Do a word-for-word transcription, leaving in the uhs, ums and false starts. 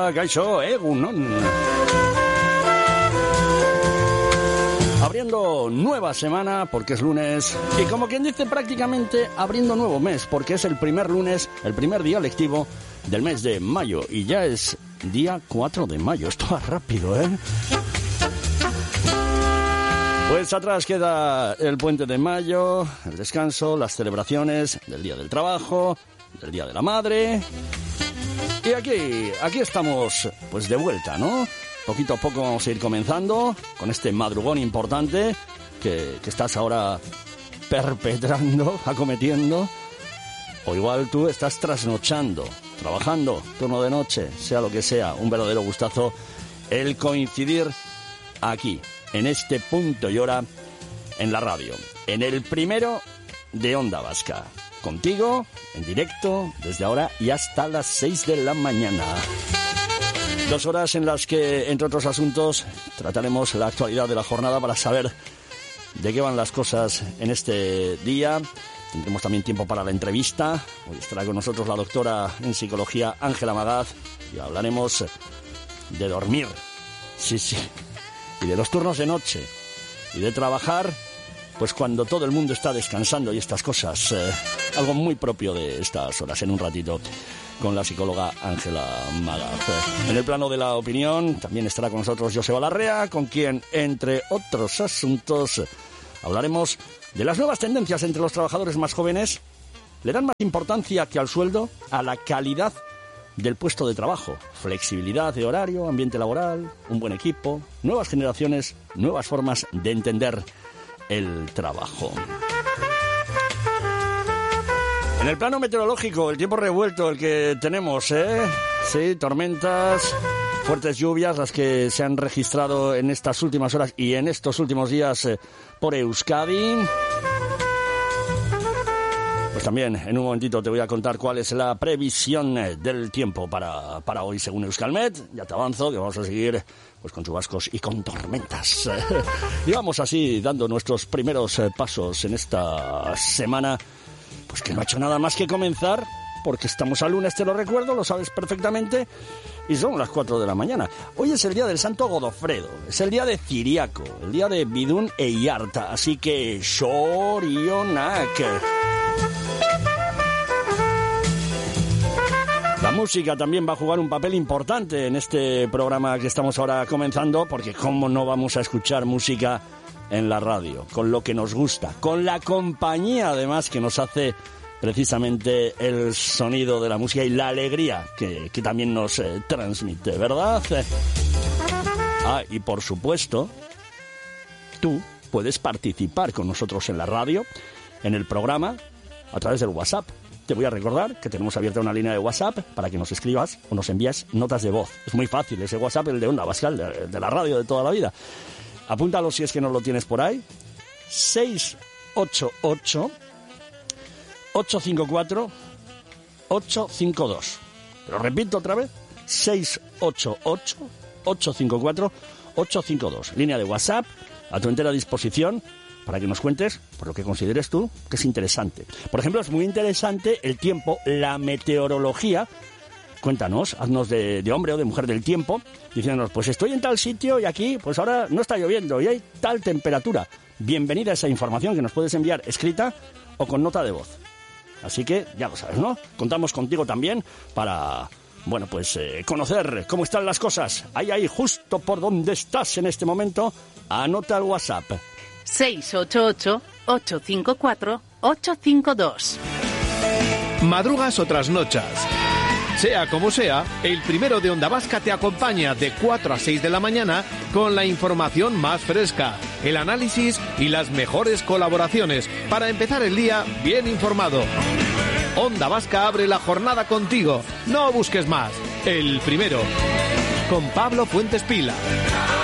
Vasca, Gaixo, Egunon. Abriendo nueva semana porque es lunes y como quien dice prácticamente abriendo nuevo mes porque es el primer lunes, el primer día lectivo del mes de mayo y ya es día cuatro de mayo. Esto va rápido, ¿eh? Pues atrás queda el puente de mayo, el descanso, las celebraciones del Día del Trabajo, del Día de la Madre. Y aquí, aquí estamos pues de vuelta, ¿no? Poquito a poco vamos a ir comenzando con este madrugón importante que, que estás ahora perpetrando, acometiendo. O igual tú estás trasnochando, trabajando, turno de noche, sea lo que sea. Un verdadero gustazo el coincidir aquí, en este punto y hora, en la radio. En el primero de Onda Vasca. Contigo, en directo, desde ahora y hasta las seis de la mañana. Dos horas en las que, entre otros asuntos, trataremos la actualidad de la jornada para saber de qué van las cosas en este día. Tendremos también tiempo para la entrevista. Hoy estará con nosotros la doctora en psicología Ángela Magaz y hablaremos de dormir. Sí, sí. Y de los turnos de noche. Y de trabajar, pues cuando todo el mundo está descansando y estas cosas. Eh, algo muy propio de estas horas en un ratito. Con la psicóloga Ángela Magaz. En el plano de la opinión también estará con nosotros Joseba Larrea, con quien, entre otros asuntos, hablaremos de las nuevas tendencias entre los trabajadores más jóvenes. Le dan más importancia que al sueldo a la calidad del puesto de trabajo. Flexibilidad de horario, ambiente laboral, un buen equipo, nuevas generaciones, nuevas formas de entender el trabajo. En el plano meteorológico, el tiempo revuelto, el que tenemos, ¿eh? Sí, tormentas, fuertes lluvias, las que se han registrado en estas últimas horas y en estos últimos días eh, por Euskadi. Pues también, en un momentito te voy a contar cuál es la previsión del tiempo para, para hoy según Euskalmet. Ya te avanzo que vamos a seguir pues con chubascos y con tormentas. Y vamos así dando nuestros primeros pasos en esta semana. Pues que no ha hecho nada más que comenzar, porque estamos al lunes, te lo recuerdo, lo sabes perfectamente, y son las cuatro de la mañana. Hoy es el día del Santo Godofredo, es el día de Ciriaco, el día de Bidún e Iarta, así que Xorionak. La música también va a jugar un papel importante en este programa que estamos ahora comenzando, porque cómo no vamos a escuchar música en la radio, con lo que nos gusta, con la compañía además que nos hace precisamente el sonido de la música y la alegría que, que también nos eh, transmite, ¿verdad? Ah, y por supuesto, tú puedes participar con nosotros en la radio, en el programa, a través del WhatsApp. Te voy a recordar que tenemos abierta una línea de WhatsApp para que nos escribas o nos envíes notas de voz. Es muy fácil, ese WhatsApp, el de Onda Vasca, el de, de la radio de toda la vida. Apúntalo si es que no lo tienes por ahí. seis ocho ocho, ocho cinco cuatro, ocho cinco dos. Lo repito otra vez. seis ocho ocho, ocho cinco cuatro, ocho cinco dos. Línea de WhatsApp a tu entera disposición para que nos cuentes por lo que consideres tú que es interesante. Por ejemplo, es muy interesante el tiempo, la meteorología. Cuéntanos, haznos de, de hombre o de mujer del tiempo, diciéndonos, pues estoy en tal sitio y aquí, pues ahora no está lloviendo y hay tal temperatura. Bienvenida a esa información que nos puedes enviar escrita o con nota de voz. Así que, ya lo sabes, ¿no? Contamos contigo también para, bueno, pues eh, conocer cómo están las cosas. Ahí, ahí, justo por donde estás en este momento, anota el WhatsApp. seis ocho ocho, ocho cinco cuatro, ocho cinco dos. Madrugas o trasnochas. Sea como sea, el primero de Onda Vasca te acompaña de cuatro a seis de la mañana con la información más fresca, el análisis y las mejores colaboraciones para empezar el día bien informado. Onda Vasca abre la jornada contigo. No busques más. El primero. Con Pablo Fuentes Pila.